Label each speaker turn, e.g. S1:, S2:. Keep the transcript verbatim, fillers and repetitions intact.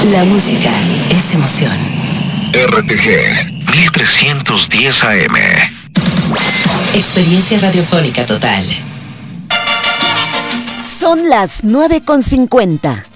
S1: La música es emoción.
S2: R T G mil trescientos diez A M.
S1: Experiencia radiofónica total.
S3: Son las nueve con cincuenta.